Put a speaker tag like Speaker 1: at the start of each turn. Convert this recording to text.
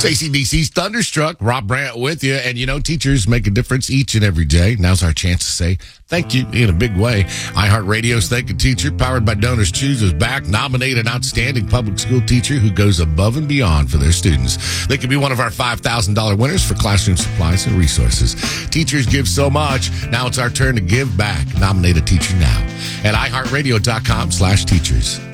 Speaker 1: It's ACDC's Thunderstruck. Rob Brandt with you. And, teachers make a difference each and every day. Now's our chance to say thank you in a big way. iHeartRadio's Thank a Teacher, powered by Donors Choose, is back. Nominate an outstanding public school teacher who goes above and beyond for their students. They could be one of our $5,000 winners for classroom supplies and resources. Teachers give so much. Now it's our turn to give back. Nominate a teacher now at iHeartRadio.com/teachers.